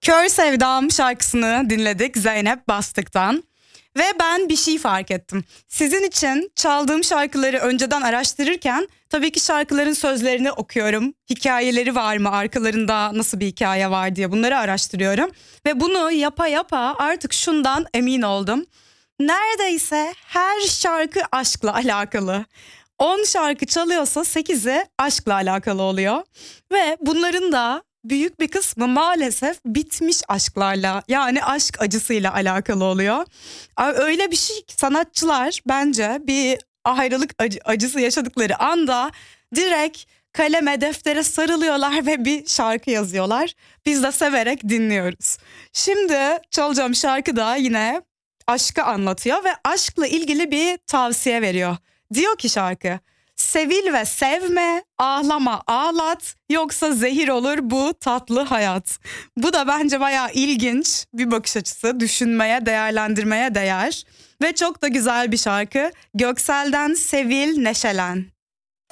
Kör Sevdam şarkısını dinledik Zeynep Bastık'tan. Ve ben bir şey fark ettim. Sizin için çaldığım şarkıları önceden araştırırken tabii ki şarkıların sözlerini okuyorum. Hikayeleri var mı, arkalarında nasıl bir hikaye var diye bunları araştırıyorum. Ve bunu yapa yapa artık şundan emin oldum. Neredeyse her şarkı aşkla alakalı. 10 şarkı çalıyorsa 8'i aşkla alakalı oluyor. Ve bunların da büyük bir kısmı maalesef bitmiş aşklarla, yani aşk acısıyla alakalı oluyor. Öyle bir şey ki sanatçılar bence bir ayrılık acısı yaşadıkları anda direkt kaleme deftere sarılıyorlar ve bir şarkı yazıyorlar. Biz de severek dinliyoruz. Şimdi çalacağım şarkı da yine aşkı anlatıyor ve aşkla ilgili bir tavsiye veriyor. Diyor ki şarkı: sevil ve sevme, ağlama ağlat, yoksa zehir olur bu tatlı hayat. Bu da bence bayağı ilginç bir bakış açısı, düşünmeye, değerlendirmeye değer ve çok da güzel bir şarkı. Göksel'den Sevil Neşelen.